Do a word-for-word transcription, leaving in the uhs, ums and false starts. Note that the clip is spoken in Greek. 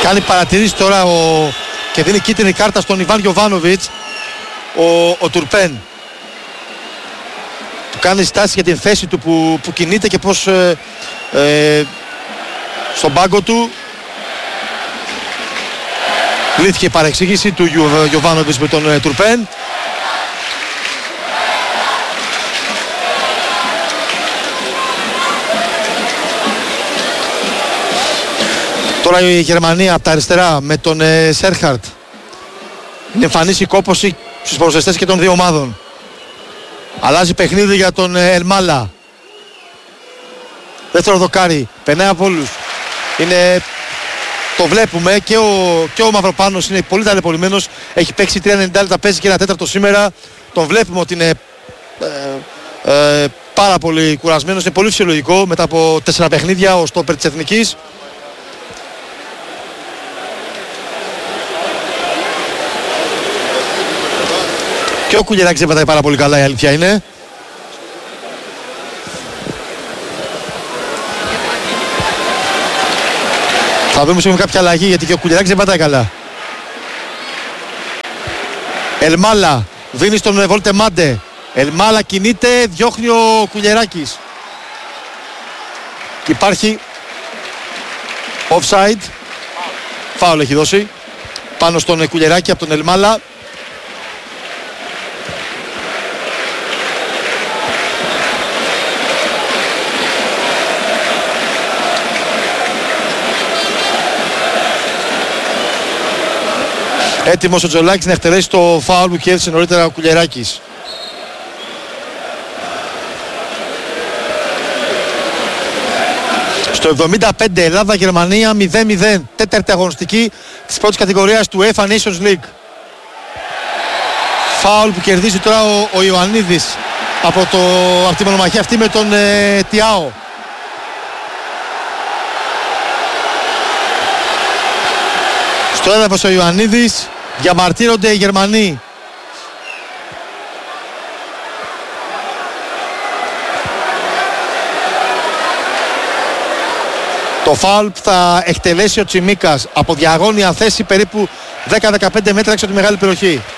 Κάνει παρατηρήσει τώρα ο... και δίνει κίτρινη κάρτα στον Ιβάν Γιοβάνοβιτς ο, ο Τουρπέν. Του κάνει στάση για την θέση του που, που κινείται και πως ε, ε, στον πάγκο του. Λύθηκε η παρεξήγηση του Γιοβάνοβιτς με τον ε, Τουρπέν. Τώρα η Γερμανία από τα αριστερά με τον ε, Σέρχαρτ. Είναι εμφανής η κόπωση στους ποδοσφαιριστές και των δύο ομάδων. Αλλάζει παιχνίδι για τον ε, Ελμάλα. Δεύτερο δοκάρι, περνάει από όλους. Είναι, το βλέπουμε και ο, και ο Μαυροπάνος είναι πολύ ταλαιπωρημένος. Έχει παίξει τρία ενενήντα λεπτά, παίζει και ένα τέταρτο σήμερα. Τον βλέπουμε ότι είναι ε, ε, πάρα πολύ κουρασμένος. Είναι πολύ φυσιολογικό μετά από τέσσερα παιχνίδια ο στόπερ της Εθνικής. Και ο Κουλιεράκης δεν πατάει πάρα πολύ καλά, η αλήθεια είναι. Θα δούμε σε κάποια αλλαγή γιατί και ο Κουλιεράκης δεν πατάει καλά. Ελμάλα δίνει στον Βολτεμάντε. Ελμάλα κινείται, διώχνει ο Κουλιεράκης. Και υπάρχει offside. Φάουλ έχει δώσει πάνω στον Κουλιεράκη από τον Ελμάλα. Έτοιμος ο Τζολάκης να εκτελέσει το φάουλ που κέρδισε νωρίτερα ο Κουλιεράκης. Στο εβδομήντα πέντε Ελλάδα-Γερμανία μηδέν μηδέn. Τέταρτη αγωνιστική της πρώτης κατηγορίας του UEFA Nations League. Φάουλ που κερδίζει τώρα ο, ο Ιωαννίδης από, το, από τη μονομαχία αυτή με τον ε, Τιάο. Στο έδαφος ο Ιωαννίδης, διαμαρτύρονται οι Γερμανοί. Το φάουλ που θα εκτελέσει ο Τσιμίκας από διαγώνια θέση περίπου δέκα με δεκαπέντε μέτρα έξω από τη μεγάλη περιοχή.